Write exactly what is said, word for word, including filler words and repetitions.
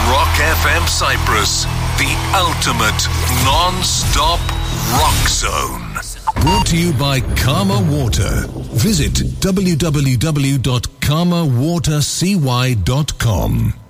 Rock F M Cyprus, the ultimate non-stop rock zone. Brought to you by Karma Water. Visit w w w dot karma water c y dot com.